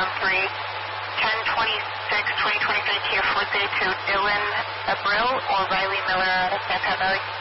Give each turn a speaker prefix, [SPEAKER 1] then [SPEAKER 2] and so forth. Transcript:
[SPEAKER 1] ground 3, 1026, 2023 Kia Forte to Dylan Abril or Riley Miller out of Santa Valley.